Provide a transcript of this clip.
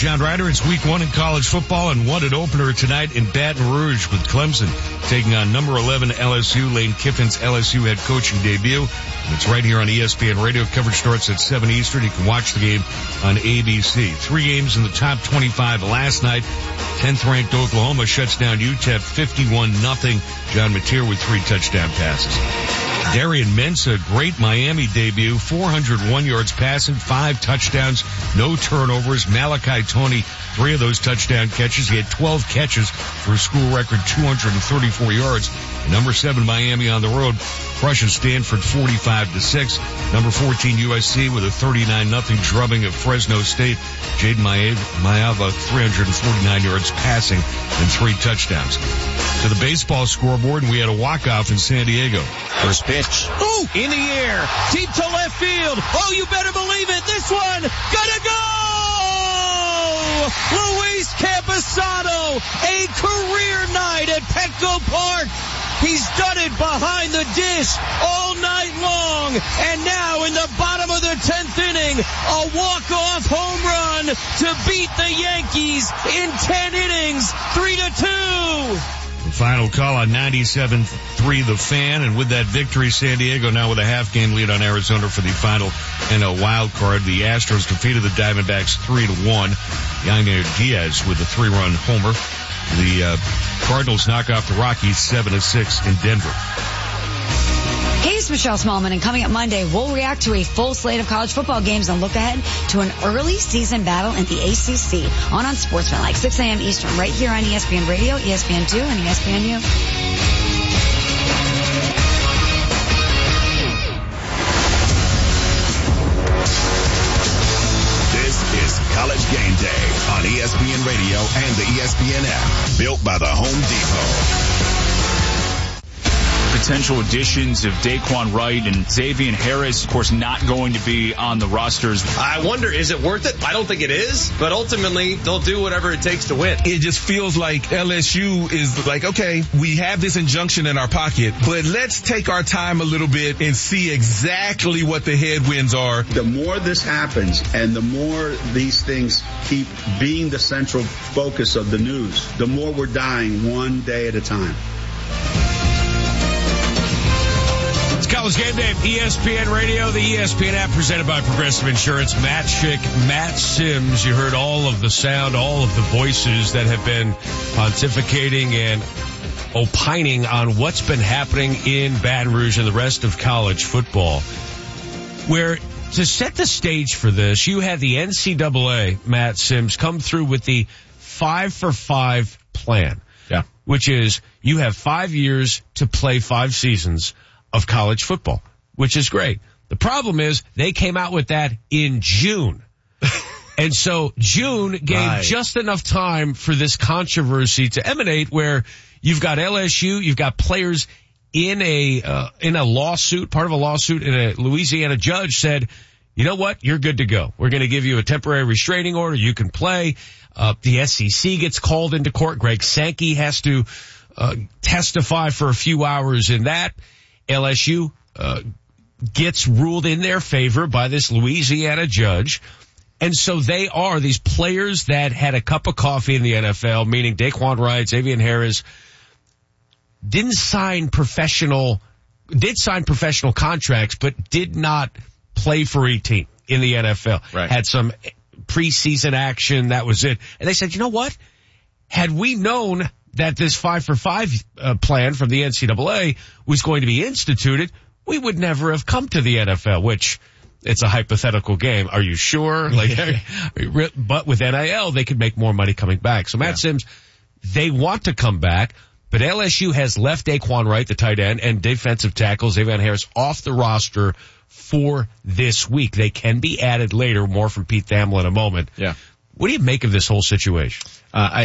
John Ryder. It's week 1 in college football and one an opener tonight in Baton Rouge with Clemson taking on number 11 LSU. Lane Kiffin's LSU head coaching debut. And it's right here on ESPN Radio. Coverage starts at 7 Eastern. You can watch the game on ABC. 3 games in the top 25 last night. 10th ranked Oklahoma shuts down UTEP 51-0. John Mateer with 3 touchdown passes. Darian Mensah, great Miami debut, 401 yards passing, 5 touchdowns, no turnovers. Malachi Toney, 3 of those touchdown catches. He had 12 catches for a school record 234 yards. Number 7 Miami on the road crushes Stanford 45-6. Number 14 USC with a 39-0 drubbing of Fresno State. Jaden Maiava, 349 yards passing and 3 touchdowns. To the baseball scoreboard, and we had a walk-off in San Diego. First pitch. Ooh, in the air, deep to left field. Oh, you better believe it. This one, gonna go! Luis Campusano, a career night at Petco Park. He's done it behind the dish all night long. And now in the bottom of the 10th inning, a walk-off home run to beat the Yankees in 10 innings, 3-2. The final call on 97.3 The Fan, and with that victory, San Diego now with a half-game lead on Arizona for the final NL wild card. The Astros defeated the Diamondbacks 3-1. Yainer Diaz with a 3-run homer. The Cardinals knock off the Rockies 7-6 in Denver. Hey, it's Michelle Smallman, and coming up Monday, we'll react to a full slate of college football games and look ahead to an early season battle in the ACC on Sportsmanlike, 6 a.m. Eastern, right here on ESPN Radio, ESPN2, and ESPNU. This is College Game Day on ESPN Radio and the ESPN app, built by the Home Depot. Potential additions of Daquan Wright and Xavier Harris, of course, not going to be on the rosters. I wonder, is it worth it? I don't think it is, but ultimately they'll do whatever it takes to win. It just feels like LSU is like, okay, we have this injunction in our pocket, but let's take our time a little bit and see exactly what the headwinds are. The more this happens and the more these things keep being the central focus of the news, the more we're dying one day at a time. College Game Day, ESPN Radio, the ESPN app, presented by Progressive Insurance. Matt Schick, Matt Sims. You heard all of the sound, all of the voices that have been pontificating and opining on what's been happening in Baton Rouge and the rest of college football. Where, to set the stage for this, you had the NCAA, Matt Sims, come through with the 5-for-5 plan. Yeah. Which is, you have 5 years to play 5 seasons of college football, which is great. The problem is they came out with that in June. And so June gave just enough time for this controversy to emanate, where you've got LSU, you've got players in a lawsuit, part of a lawsuit, and a Louisiana judge said, you know what? You're good to go. We're going to give you a temporary restraining order. You can play. The SEC gets called into court. Greg Sankey has to testify for a few hours in that. LSU gets ruled in their favor by this Louisiana judge. And so they are these players that had a cup of coffee in the NFL, meaning Daquan Wright, Xavier Harris, did sign professional contracts, but did not play for a team in the NFL. Right. Had some preseason action. That was it. And they said, you know what? Had we known that this 5-for-5 plan from the NCAA was going to be instituted, we would never have come to the NFL, which it's a hypothetical game. Are you sure? But with NIL, they could make more money coming back. So Matt Sims, they want to come back, but LSU has left Daquan Wright, the tight end, and defensive tackle Xavier Harris off the roster for this week. They can be added later. More from Pete Thamel in a moment. Yeah. What do you make of this whole situation?